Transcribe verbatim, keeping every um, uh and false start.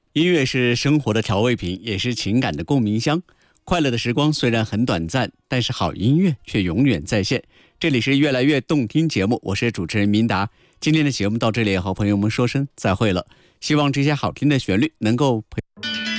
音乐是生活的调味品，也是情感的共鸣箱。快乐的时光虽然很短暂，但是好音乐却永远在线。这里是越来越动听节目，我是主持人明达。今天的节目到这里也和朋友们说声再会了，希望这些好听的旋律能够陪